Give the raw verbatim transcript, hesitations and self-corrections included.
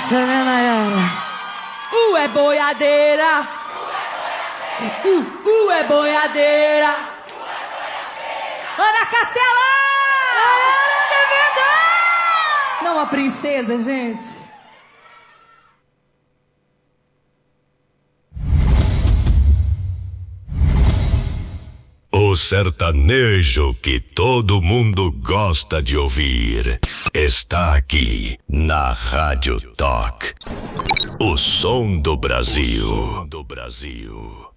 essa, né, Nayara? Uh, é boiadeira. Uh, uh, é boiadeira. Ana Castela! Não, a princesa, gente. O sertanejo que todo mundo gosta de ouvir está aqui na Rádio Talk. O som do Brasil. O som do Brasil.